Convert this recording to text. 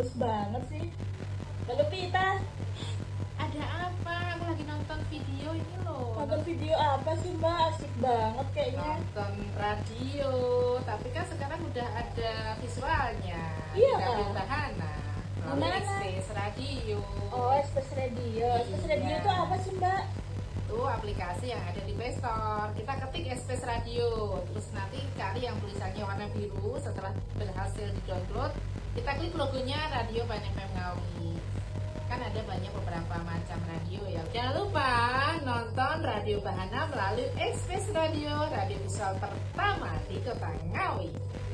bagus banget sih. Lalu Pita, Ada apa? Aku lagi nonton video ini loh. nonton video apa sih Mbak? Asik banget kayaknya. Nonton radio, tapi kan sekarang udah ada visualnya. Iya, Di Kabin Kak. Bahana. Gimana? Express Radio. Oh, Express Radio. Express Iya. Radio itu apa sih Mbak? Itu aplikasi yang ada di Play Store. Kita ketik Express Radio, terus nanti cari yang tulisannya warna biru. Setelah berhasil di-download, kita klik logonya Radio Banyak FM Ngawi. Kan ada banyak beberapa macam radio ya. Jangan lupa nonton Radio Bahana melalui Express Radio, radio visual pertama di Kota Ngawi.